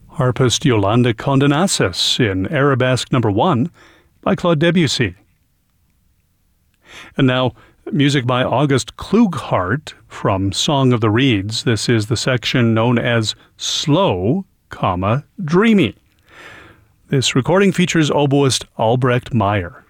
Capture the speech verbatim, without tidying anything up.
Harpist Yolanda Condenasas in Arabesque Number One by Claude Debussy. And now, music by August Klughart from Song of the Reeds. This is the section known as Slow, comma, Dreamy. This recording features oboist Albrecht Meyer.